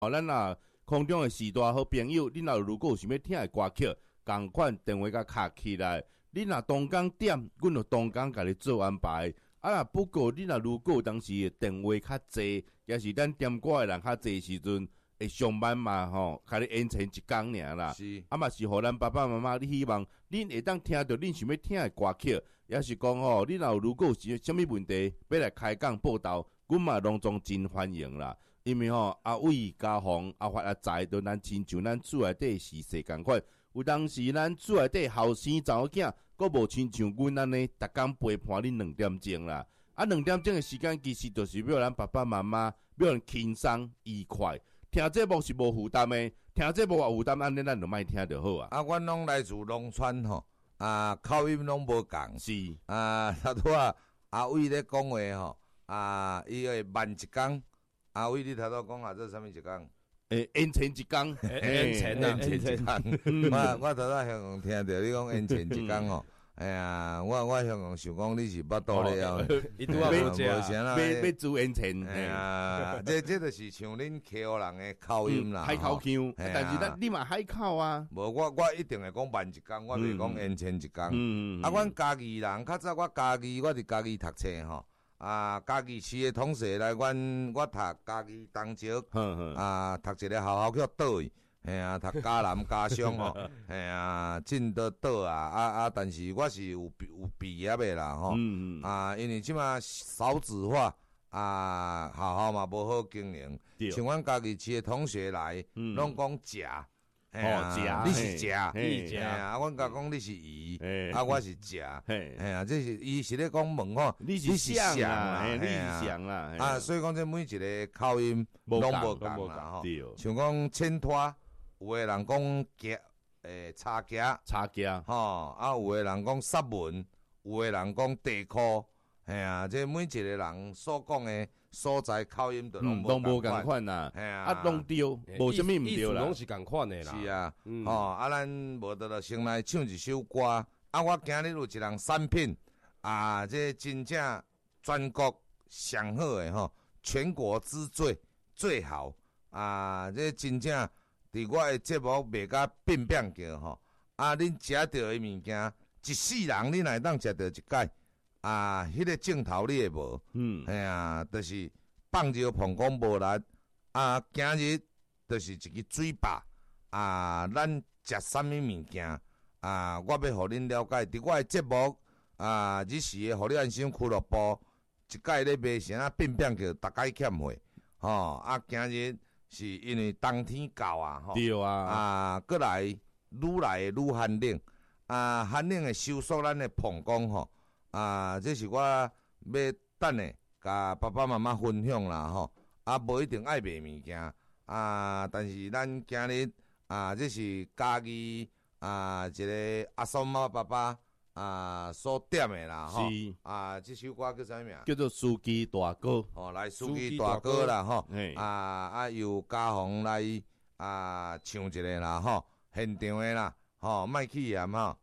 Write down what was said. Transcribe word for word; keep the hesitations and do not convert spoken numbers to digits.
哦，咱啊空中的时代好朋友，恁若如果有想要听的歌曲，共款电话甲卡起来。恁若同工点，阮就同工甲你做安排。啊，不过恁若如果当时电话较济，也是咱点歌的人较济时阵，会上班嘛吼，甲你延长一工尔啦。 是， 啊嘛是互咱爸爸妈妈，你希望恁会当听到恁想要听的歌曲，也是讲吼，恁若如果有啥物问题要来开讲报道，阮嘛拢总真欢迎啦。因为吼阿伟、家宏、阿发、阿财，都咱亲像咱厝内底事势共款。有当时咱厝内底后生查某囝，佫无亲像阮安尼，逐工陪伴恁两点钟啦。啊，两点钟的时间，其实就是要咱爸爸妈妈要人轻松愉快。听节目是无负担的，听节目有负担，安尼咱就莫听就好啊。 啊，阮拢来自农村吼，啊，口音拢无共。 是啊，头拄啊，阿伟咧讲话吼，啊，伊会慢一工。阿伟，你头拄讲啊，这啥物一工？ 诶，延长一工， 延长啊， 延长一工。我我头拄香港听着你讲延长一工吼，哎呀，我我香港想讲你是巴肚咧后， 伊拄啊无食， 要要做延长。 哎呀，这这就是像恁客人的口音啦， 海口腔，但是咱你嘛海口啊。 无我我一定会讲慢一工，我袂讲延长一工。 嗯， 啊，阮家己人较早我家己我伫家己读册吼。啊，家己市的同学来，阮我读家己东石，啊，读一个学校叫倒位，嘿啊，读嘉南家商吼，嘿啊，进得倒啊，啊啊，但是我是有有毕业的啦吼， 嗯嗯啊，因为即马少子化，啊，学校嘛无好经营，像阮家己市的同学来，拢讲食。 哦，食， 你是食， 你食啊！阮甲讲你是伊，啊，我是食，哎呀，这是伊是咧讲问吼， 你是像啊，你是像啊， 啊，所以讲这每一个口音拢无共啦吼。像讲牵拖，有诶人讲夹，诶，叉夹， 叉夹， 吼，啊，有诶人讲杀文，有诶人讲地裤，哎呀，这每一个人所讲诶所在口音都拢无共款啦，啊，拢对，无啥物毋对啦， 拢是共款诶啦。 是啊，吼，啊，咱无得了先来唱一首歌。啊，我今日有一人产品，啊，这真正全国上好诶吼，全国之最最好啊，这真正伫我诶节目卖甲变变叫吼，啊，恁食着诶物件，一世人恁来当食着一摆。啊，迄、那个镜头你会无？嗯，哎呀，就是放尿膀胱无力。啊，今日就是一个水坝。啊，咱食啥物物件？啊，我要互恁了解。伫我的节目啊，日时的互你安心俱乐部，一届咧卖啥变变叫大概欠货。吼、哦，啊，今日是因为冬天到啊，吼。 对啊。 啊，过来愈来愈寒冷。啊，寒冷会收缩咱的膀胱吼。啊，这是我要等下甲爸爸妈妈分享啦吼，啊，无一定爱卖物件啊，但是咱今日啊，这是家己啊一个阿松妈爸爸啊所点的啦吼，啊，这首歌叫啥名？ 叫做司机大哥。 哦，来司机大哥啦吼，啊啊由家宏来啊唱一个啦吼，现场的啦吼，莫去嫌吼。